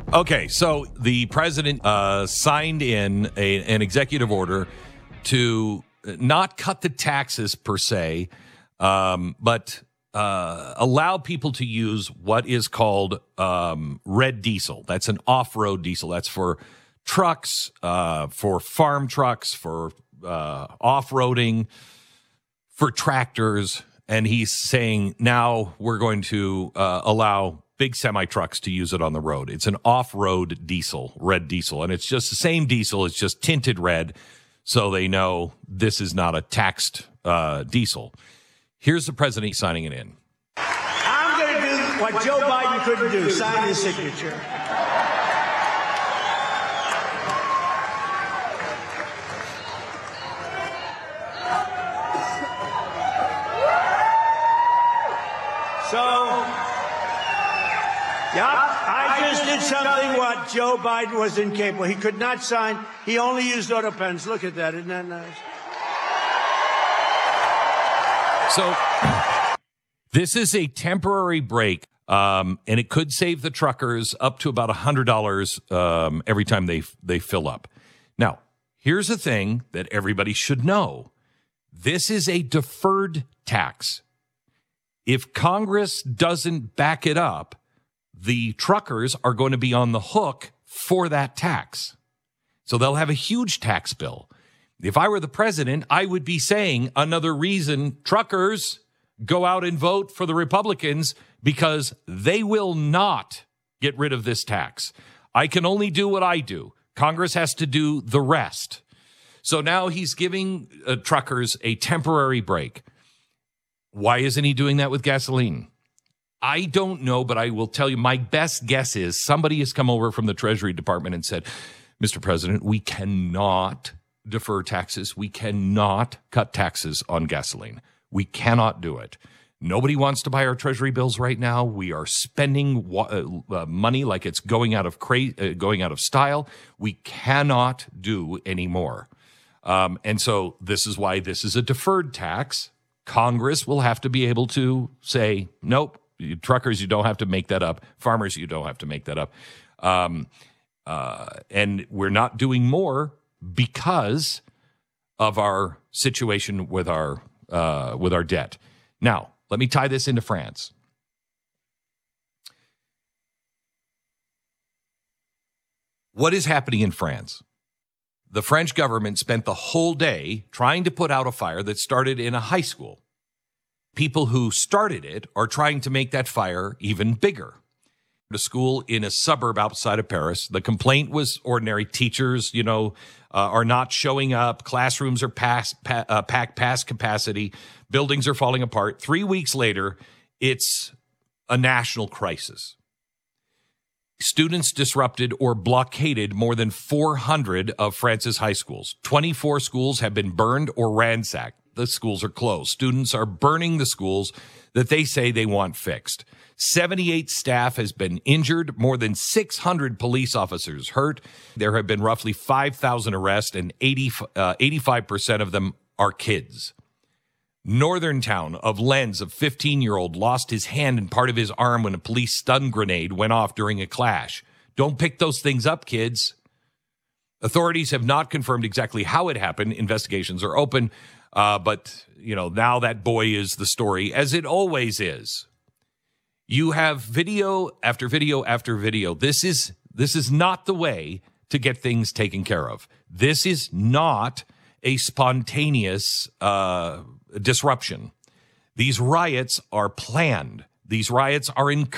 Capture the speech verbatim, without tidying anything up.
Okay, so the president uh, signed in a, an executive order to not cut the taxes per se, um, but uh, allow people to use what is called um, red diesel. That's an off-road diesel. That's for trucks, uh, for farm trucks, for uh, off-roading, for tractors. And he's saying now we're going to uh, allow big semi-trucks to use it on the road. It's an off-road diesel, red diesel. And it's just the same diesel. It's just tinted red, so they know this is not a taxed uh, diesel. Here's the president signing it in. I'm going to do what Joe Biden couldn't do, sign his signature. So... Yeah, I just did something what Joe Biden was incapable. He could not sign. He only used auto pens. Look at that. Isn't that nice? So this is a temporary break, um, and it could save the truckers up to about one hundred dollars um, every time they they fill up. Now, here's the thing that everybody should know. This is a deferred tax. If Congress doesn't back it up, the truckers are going to be on the hook for that tax. So they'll have a huge tax bill. If I were the president, I would be saying another reason truckers go out and vote for the Republicans, because they will not get rid of this tax. I can only do what I do. Congress has to do the rest. So now he's giving uh, truckers a temporary break. Why isn't he doing that with gasoline? I don't know, but I will tell you, my best guess is somebody has come over from the Treasury Department and said, Mister President, we cannot defer taxes. We cannot cut taxes on gasoline. We cannot do it. Nobody wants to buy our Treasury bills right now. We are spending wa- uh, money like it's going out of cra- uh, going out of style. We cannot do anymore. Um, and so this is why this is a deferred tax. Congress will have to be able to say, nope. You truckers, you don't have to make that up. Farmers, you don't have to make that up. Um, uh, and we're not doing more because of our situation with our uh, with our debt. Now, let me tie this into France. What is happening in France? The French government spent the whole day trying to put out a fire that started in a high school. People who started it are trying to make that fire even bigger. A school in a suburb outside of Paris. The complaint was ordinary. Teachers, you know, uh, are not showing up. Classrooms are past, pa- uh, packed past capacity. Buildings are falling apart. Three weeks later, it's a national crisis. Students disrupted or blockaded more than four hundred of France's high schools. twenty-four schools have been burned or ransacked. The schools are closed. Students are burning the schools that they say they want fixed. seventy-eight staff has been injured, more than six hundred police officers hurt. There have been roughly five thousand arrests, and eighty, uh, eighty-five percent of them are kids. Northern town of Lens, a fifteen-year-old, lost his hand and part of his arm when a police stun grenade went off during a clash. Don't pick those things up, kids. Authorities have not confirmed exactly how it happened. Investigations are open. Uh, but, you know, now that boy is the story, as it always is. You have video after video after video. This is this is not the way to get things taken care of. This is not a spontaneous uh, disruption. These riots are planned. These riots are encouraged.